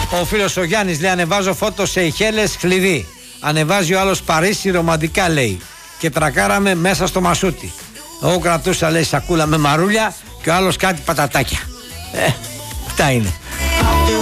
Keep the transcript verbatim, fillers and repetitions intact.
Ο φίλος ο Γιάννης λέει: ανεβάζω φώτο σε Ιχέλες χλειδί. Ανεβάζει ο άλλος Παρίσι ρομαντικά, λέει. Και τρακάραμε μέσα στο μασούτι. Εγώ κρατούσα, λέει, σακούλα με μαρούλια και ο άλλος κάτι πατατάκια. Ε, αυτά είναι.